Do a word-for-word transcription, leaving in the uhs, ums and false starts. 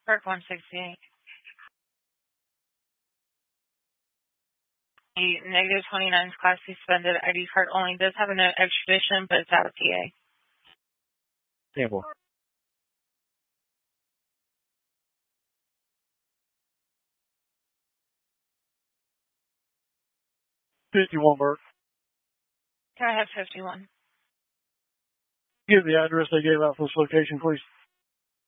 Park one sixty-eight. The negative twenty-nine is class suspended. I D card only does have an extradition, but it's out of P A. Sample. fifty-one, Burke. Can I have fifty-one? Give the address they gave out for this location, please.